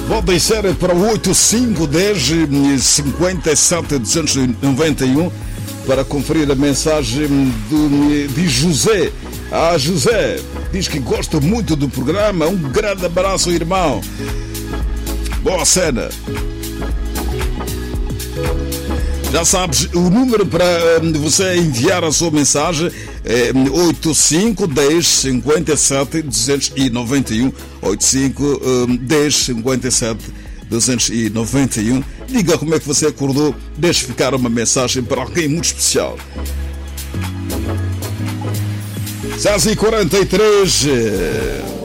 Podem ser para o 8510 57 291 para conferir a mensagem de José. José diz que gosta muito do programa. Um grande abraço, irmão. Boa cena. Já sabes, o número para você enviar a sua mensagem é 8510 57 291. 8510 57 291. Diga como é que você acordou. Deixe ficar uma mensagem para alguém muito especial. 6h43.